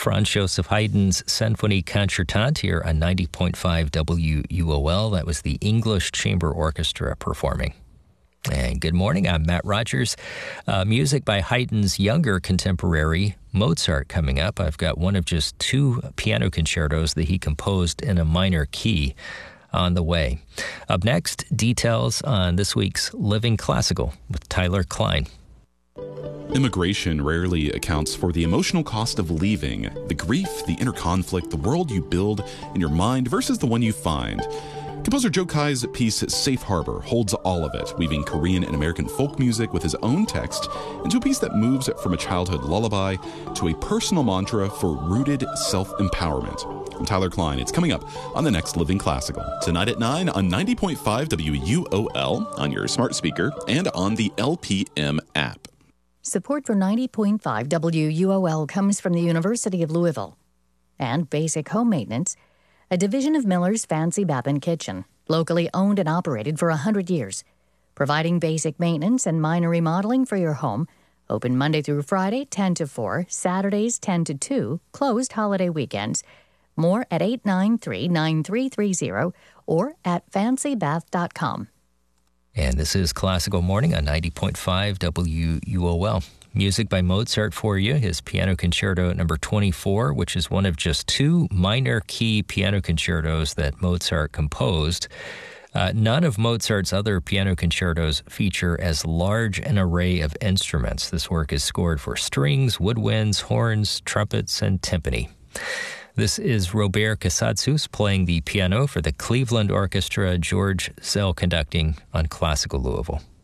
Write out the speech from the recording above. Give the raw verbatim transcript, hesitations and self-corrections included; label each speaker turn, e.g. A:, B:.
A: Franz Joseph Haydn's Sinfonie Concertante here on ninety point five W U O L. That was the English Chamber Orchestra performing. And good morning, I'm Matt Rogers. Uh, music by Haydn's younger contemporary, Mozart, coming up. I've got one of just two piano concertos that he composed in a minor key on the way. Up next, details on this week's Living Classical with Tyler Klein.
B: Immigration rarely accounts for the emotional cost of leaving, the grief, the inner conflict, the world you build in your mind versus the one you find. Composer Joe Kai's piece Safe Harbor holds all of it, weaving Korean and American folk music with his own text into a piece that moves from a childhood lullaby to a personal mantra for rooted self-empowerment. I'm Tyler Klein. It's coming up on the next Living Classical, tonight at nine on ninety point five W U O L, on your smart speaker, and on the L P M app.
C: Support for ninety point five W U O L comes from the University of Louisville and Basic Home Maintenance, a division of Miller's Fancy Bath and Kitchen, locally owned and operated for one hundred years, providing basic maintenance and minor remodeling for your home. Open Monday through Friday, ten to four, Saturdays, ten to two, closed holiday weekends. More at eight nine three, nine three three zero or at fancy bath dot com.
A: And this is Classical Morning on ninety point five W U O L. Music by Mozart for you, his Piano Concerto number twenty-four, which is one of just two minor key piano concertos that Mozart composed. Uh, none of Mozart's other piano concertos feature as large an array of instruments. This work is scored for strings, woodwinds, horns, trumpets, and timpani. This is Robert Casatsus playing the piano for the Cleveland Orchestra, George Szell conducting on Classical Louisville.